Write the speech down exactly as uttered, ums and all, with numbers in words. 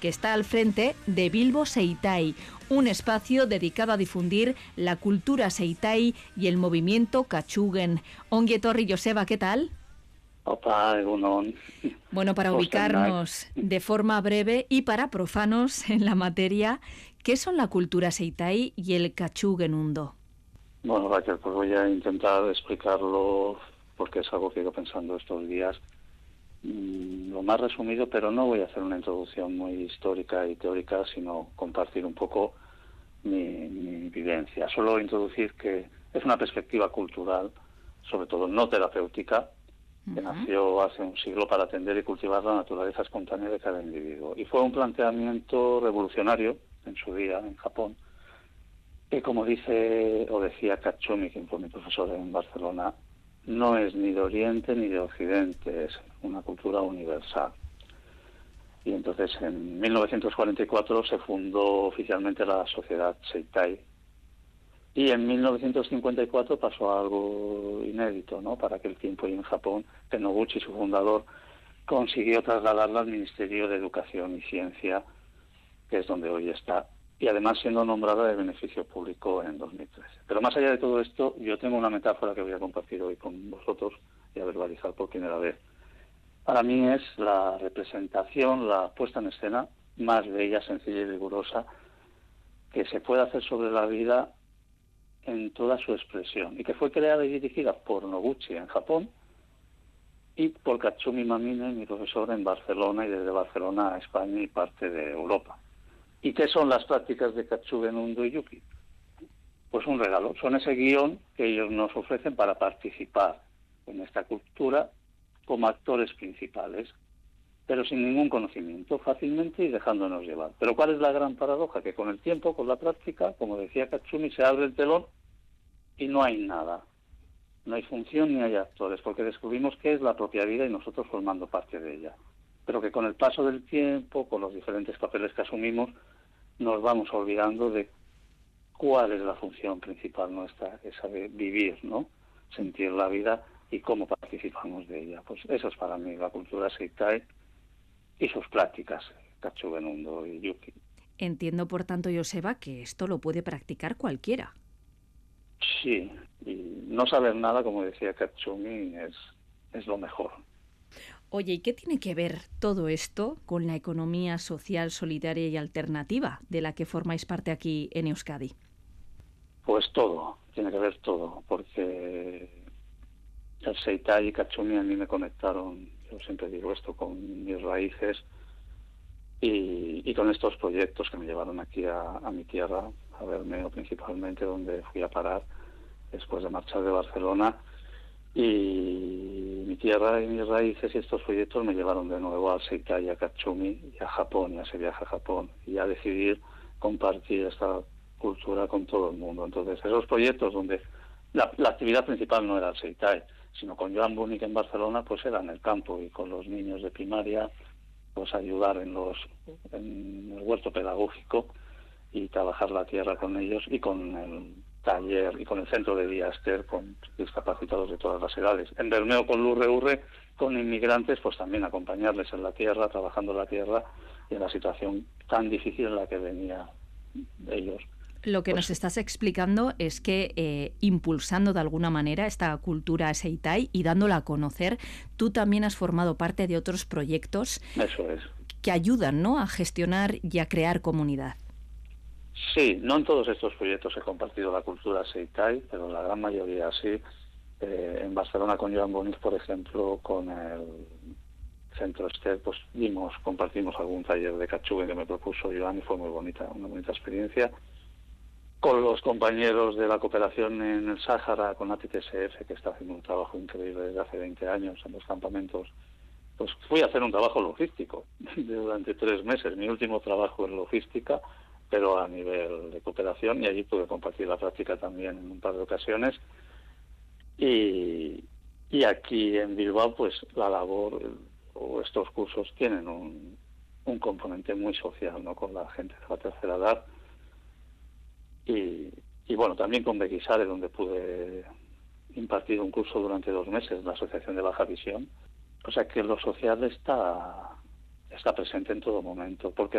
que está al frente de Bilbo Seitai, un espacio dedicado a difundir la cultura Seitai y el movimiento Kachugen. Ongi etorri, Joseba, ¿qué tal? Opa, egunon. Bueno, para ubicarnos de forma breve y para profanos en la materia, ¿qué son la cultura Seitai y el Kachugenundo? Bueno, Raquel, pues voy a intentar explicarlo porque es algo que he ido pensando estos días. Mm, lo más resumido, pero no voy a hacer una introducción muy histórica y teórica, sino compartir un poco mi, mi vivencia. Solo introducir que es una perspectiva cultural, sobre todo no terapéutica, que uh-huh. nació hace un siglo para atender y cultivar la naturaleza espontánea de cada individuo. Y fue un planteamiento revolucionario en su día en Japón, que como dice o decía Katsumi, quien fue mi profesor en Barcelona, no es ni de Oriente ni de Occidente, es una cultura universal. Y entonces en mil novecientos cuarenta y cuatro se fundó oficialmente la Sociedad Seitai, y en mil novecientos cincuenta y cuatro pasó algo inédito, ¿no? Para aquel tiempo, y en Japón, que Noguchi, su fundador, consiguió trasladarla al Ministerio de Educación y Ciencia, que es donde hoy está, y además siendo nombrada de beneficio público en dos mil trece. Pero más allá de todo esto, yo tengo una metáfora que voy a compartir hoy con vosotros y a verbalizar por primera vez. Para mí es la representación, la puesta en escena más bella, sencilla y rigurosa que se puede hacer sobre la vida en toda su expresión, y que fue creada y dirigida por Noguchi en Japón y por Katsumi Mamine, mi profesor, en Barcelona, y desde Barcelona a España y parte de Europa. ¿Y qué son las prácticas de Kachugen, Undo y Yuki? Pues un regalo, son ese guión que ellos nos ofrecen para participar en esta cultura como actores principales, pero sin ningún conocimiento, fácilmente y dejándonos llevar. Pero ¿cuál es la gran paradoja? Que con el tiempo, con la práctica, como decía Katsumi, se abre el telón y no hay nada. No hay función ni hay actores, porque descubrimos qué es la propia vida y nosotros formando parte de ella. Pero que con el paso del tiempo, con los diferentes papeles que asumimos, nos vamos olvidando de cuál es la función principal nuestra, esa de vivir, ¿no? Sentir la vida y cómo participamos de ella. Pues eso es para mí la cultura Seitai y sus prácticas, Kachugen, Undo y Yuki. Entiendo, por tanto, Joseba, que esto lo puede practicar cualquiera. Sí, y no saber nada, como decía Katsumi, es, es lo mejor. Oye, ¿y qué tiene que ver todo esto con la economía social, solidaria y alternativa de la que formáis parte aquí en Euskadi? Pues todo, tiene que ver todo, porque el Seitai y Katsumi a mí me conectaron, yo siempre digo esto, con mis raíces y, y con estos proyectos que me llevaron aquí a, a mi tierra, a Bermeo principalmente, donde fui a parar después de marchar de Barcelona. Y mi tierra y mis raíces y estos proyectos me llevaron de nuevo al Seitai, a Katsumi y a Japón, y a ese viaje a Japón, y a decidir compartir esta cultura con todo el mundo. Entonces, esos proyectos donde la, la actividad principal no era el Seitai, sino con Joan Bunic en Barcelona, pues era en el campo, y con los niños de primaria, pues ayudar en los en el huerto pedagógico y trabajar la tierra con ellos, y con el taller y con el centro de día Ester con discapacitados de todas las edades. En Bermeo con Lurre Urre, con inmigrantes, pues también acompañarles en la tierra, trabajando la tierra y en la situación tan difícil en la que venía ellos. Lo que pues, nos estás explicando es que eh, impulsando de alguna manera esta cultura Seitai y dándola a conocer, tú también has formado parte de otros proyectos eso es. que ayudan, ¿no?, a gestionar y a crear comunidad. Sí, no en todos estos proyectos he compartido la cultura Seitai, pero en la gran mayoría sí. Eh, en Barcelona con Joan Bonic, por ejemplo, con el Centro Ester, pues dimos, compartimos algún taller de Kachugen que me propuso Joan, y fue muy bonita, una bonita experiencia. Con los compañeros de la cooperación en el Sáhara, con A T T S F, que está haciendo un trabajo increíble desde hace veinte años en los campamentos, pues fui a hacer un trabajo logístico durante tres meses, mi último trabajo en logística, pero a nivel de cooperación, y allí pude compartir la práctica también en un par de ocasiones. Y, y aquí en Bilbao, pues la labor o estos cursos tienen un, un componente muy social, ¿no?, con la gente de la tercera edad. Y, y bueno, también con Beguisare, donde pude impartir un curso durante dos meses en la Asociación de Baja Visión. O sea que lo social está, está presente en todo momento, porque